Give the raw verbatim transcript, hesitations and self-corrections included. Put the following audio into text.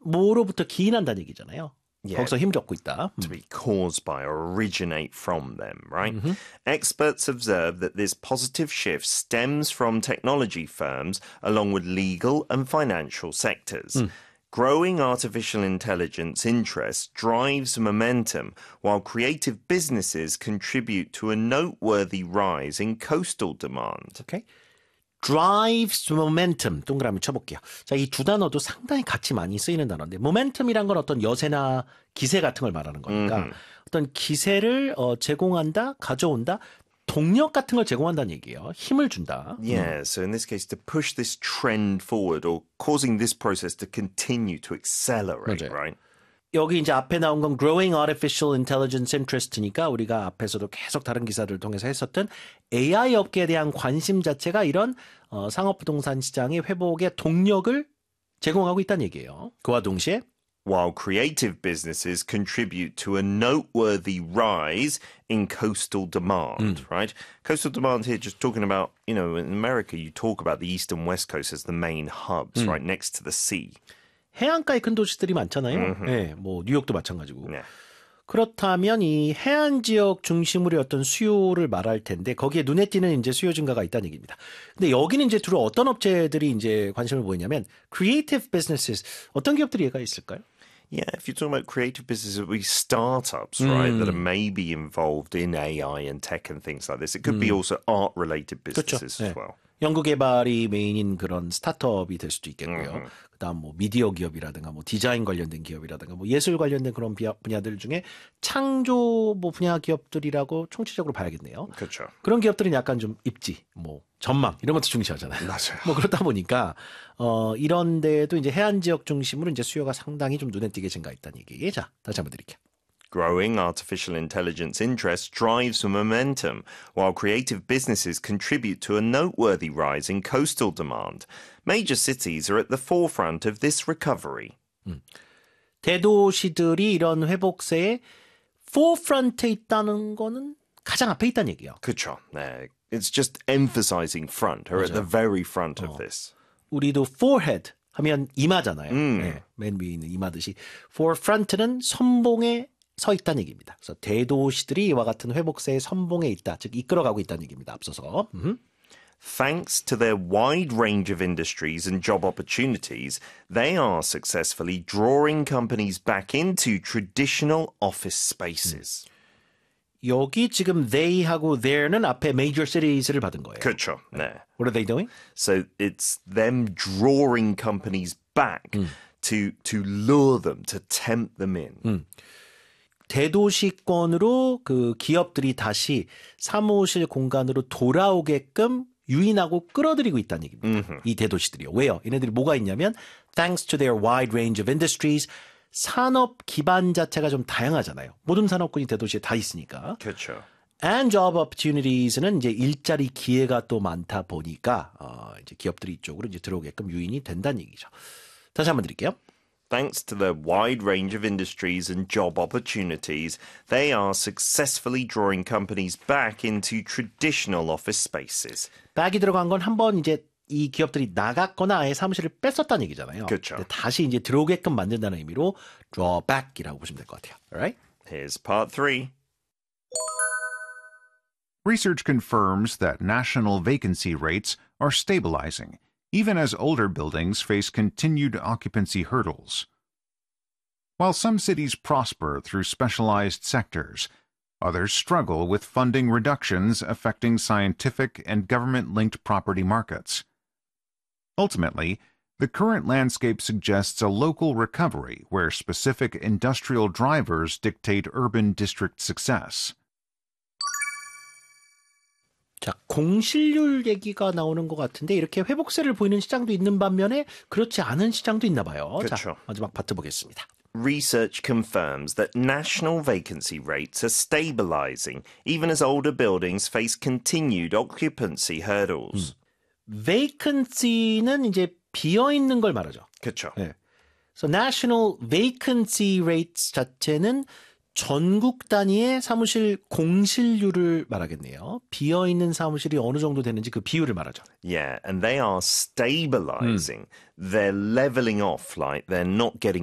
뭐로부터 기인한다는 얘기잖아요. Yeah. 거기서 힘을 얻고 있다. To be caused by or originate from them, right? Mm-hmm. Experts observe that this positive shift stems from technology firms along with legal and financial sectors. Mm. Growing artificial intelligence interest drives momentum, while creative businesses contribute to a noteworthy rise in coastal demand. Okay. drives momentum 동그라미 쳐볼게요. 자, 이 두 단어도 상당히 같이 많이 쓰이는 단어인데 momentum이란 건 어떤 여세나 기세 같은 걸 말하는 거니까 음흠. 어떤 기세를 어, 제공한다, 가져온다, 동력 같은 걸 제공한다는 얘기예요. 힘을 준다. Yeah, so in this case, to push this trend forward or causing this process to continue to accelerate, 맞아요. right? 여기 이제 앞에 나온 건 Growing Artificial Intelligence Interest니까 우리가 앞에서도 계속 다른 기사들을 통해서 했었던 에이아이 업계에 대한 관심 자체가 이런 어, 상업부동산 시장의 회복의 동력을 제공하고 있다는 얘기예요. 그와 동시에 While creative businesses contribute to a noteworthy rise in coastal demand, Mm. right? Coastal demand here, just talking about, you know, in America, you talk about the east and west coast as the main hubs, Mm. right, next to the sea. 해안가에 큰 도시들이 많잖아요. 네, 뭐 뉴욕도 마찬가지고. 네. 그렇다면 이 해안 지역 중심으로의 어떤 수요를 말할 텐데 거기에 눈에 띄는 이제 수요 증가가 있다는 얘기입니다. 근데 여기는 이제 주로 어떤 업체들이 이제 관심을 보이냐면 creative businesses 어떤 기업들이 얘가 있을까요? Yeah, if you're talking about creative businesses, it would be startups, right, Mm. that are maybe involved in A I and tech and things like this. It could be also art-related businesses 그렇죠. as 네. well. 연구 개발이 메인인 그런 스타트업이 될 수도 있겠고요. 음. 그다음 뭐 미디어 기업이라든가 뭐 디자인 관련된 기업이라든가 뭐 예술 관련된 그런 분야들 중에 창조 뭐 분야 기업들이라고 총체적으로 봐야겠네요. 그렇죠. 그런 기업들은 약간 좀 입지, 뭐 전망 이런 것도 중시하잖아요. 맞아요. 뭐 그렇다 보니까 어 이런 데도 이제 해안 지역 중심으로 이제 수요가 상당히 좀 눈에 띄게 증가했다는 얘기. 자, 다시 한번 드릴게요. Growing artificial intelligence interest drives momentum, while creative businesses contribute to a noteworthy rise in coastal demand. Major cities are at the forefront of this recovery. 음. 대도시들이 이런 회복세에 forefront에 있다는 거는 가장 앞에 있다는 얘기예요. 그렇죠. 네. It's just emphasizing front, or at the very front of this. 우리도 forehead 하면 이마잖아요. 음. 네, 맨 위에 있는 이마듯이 forefront는 선봉에 서 있다는 얘기입니다. 그래서 대도시들이 이와 같은 회복세의 선봉에 있다. 즉 이끌어가고 있다는 얘기입니다. 앞서서. 음. Thanks to their wide range of industries and job opportunities, they are successfully drawing companies back into traditional office spaces. 여기 지금 they하고 their는 앞에 major cities를 받은 거예요. 그렇죠. 네. What are they doing? So it's them drawing companies back to to lure them, to tempt them in. 음. 대도시권으로 그 기업들이 다시 사무실 공간으로 돌아오게끔 유인하고 끌어들이고 있다는 얘기입니다. 음흠. 이 대도시들이요. 왜요? 얘네들이 뭐가 있냐면 thanks to their wide range of industries 산업 기반 자체가 좀 다양하잖아요. 모든 산업군이 대도시에 다 있으니까. 그렇죠. And job opportunities는 이제 일자리 기회가 또 많다 보니까 어, 이제 기업들이 이쪽으로 이제 들어오게끔 유인이 된다는 얘기죠. 다시 한번 드릴게요. Thanks to their wide range of industries and job opportunities, they are successfully drawing companies back into traditional office spaces. back이 들어간 건 한번 이제 이 기업들이 나갔거나 아예 사무실을 뺐었다는 얘기잖아요. 그렇죠. 근데 다시 이제 들어오게끔 만든다는 의미로 draw back이라고 보시면 될 것 같아요. Alright? Here's part three. Research confirms that national vacancy rates are stabilizing, even as older buildings face continued occupancy hurdles. While some cities prosper through specialized sectors, others struggle with funding reductions affecting scientific and government-linked property markets. Ultimately, the current landscape suggests a local recovery where specific industrial drivers dictate urban district success. 자, 공실률 얘기가 나오는 것 같은데 이렇게 회복세를 보이는 시장도 있는 반면에 그렇지 않은 시장도 있나 봐요. 자, 그렇죠. 마지막 파트 보겠습니다. Research confirms that national vacancy rates are stabilizing, even as older buildings face continued occupancy hurdles. vacancy는 이제 비어 있는 걸 말하죠. 그렇죠. 네. So national vacancy rates 자체는 전국 단위의 사무실 공실률을 말하겠네요. 비어 있는 사무실이 어느 정도 되는지 그 비율을 말하죠. Yeah, and they are stabilizing. They're leveling off, like they're not getting